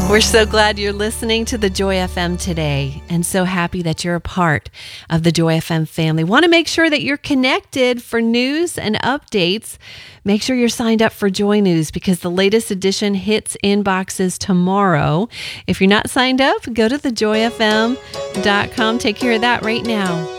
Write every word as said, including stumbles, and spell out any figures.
We're so glad you're listening to the Joy F M today, and so happy that you're a part of the Joy F M family. Want to make sure that you're connected for news and updates. Make sure you're signed up for Joy News because the latest edition hits inboxes tomorrow. If you're not signed up, go to the joy f m dot com. Take care of that right now.